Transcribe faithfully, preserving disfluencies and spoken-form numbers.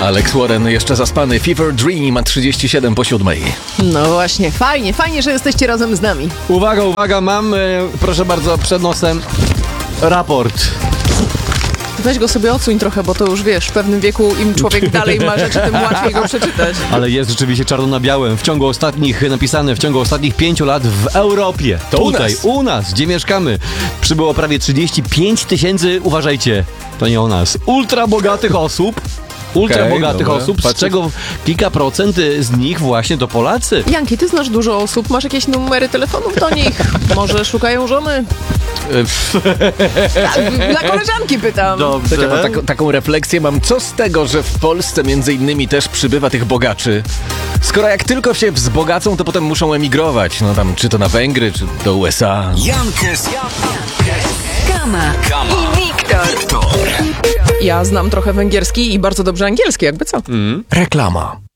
Alex Warren jeszcze zaspany. Fever Dream, trzydzieści siedem po siódmej. No właśnie, fajnie, fajnie, że jesteście razem z nami. Uwaga, uwaga, mam, e, proszę bardzo, przed nosem raport. Weź go sobie odsuń trochę, bo to już wiesz, w pewnym wieku im człowiek dalej ma rzeczy, tym łatwiej go przeczytać. Ale jest rzeczywiście czarno na białym. W ciągu ostatnich, napisane, w ciągu ostatnich pięciu lat w Europie, To u tutaj, nas. u nas, gdzie mieszkamy, przybyło prawie trzydzieści pięć tysięcy, uważajcie, to nie o nas, ultra bogatych osób. Ultra Okej, bogatych dobra. osób, z Patrzę. czego kilka procent z nich właśnie to Polacy. Janki, ty znasz dużo osób, masz jakieś numery telefonów do nich? Może szukają żony? Tak, dla koleżanki pytam. Dobrze. Ja mam tak, taką refleksję mam, co z tego, że w Polsce między innymi też przybywa tych bogaczy, skoro jak tylko się wzbogacą, to potem muszą emigrować, no tam czy to na Węgry, czy do U S A. Jankes, Kama i Wiktor. Ja znam trochę węgierski i bardzo dobrze angielski, jakby co. Reklama.